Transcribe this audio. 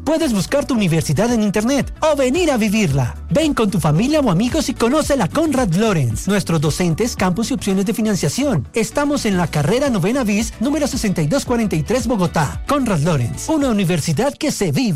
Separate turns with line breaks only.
Puedes buscar tu universidad en internet o venir a vivirla. Ven con tu familia o amigos y conoce la Conrad Lorenz. Nuestros docentes, campus y opciones de financiación. Estamos en la carrera 9ª bis, número 6243, Bogotá. Conrad Lorenz, una universidad que se vive.